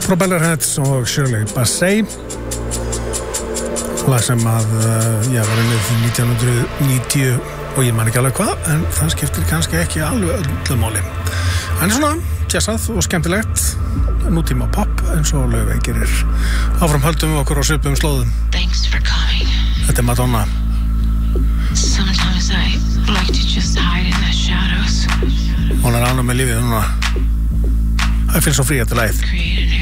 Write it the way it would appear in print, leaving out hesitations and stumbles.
Propellerheads og Shirley Bassey, lag sem að var unnið 1990 og ég man ekki alveg hvað, en það skiptir kannski ekki alveg öllu máli. En svona jazzað og skemmtilegt, nútíma pop eins og Laufey gerir. Áfram höldum við okkur á svipum slóðum. Thanks for coming. Þetta Madonna. Sometimes I like to just hide in the shadows. Hún ánum með lífið núna. I feel so free at the life.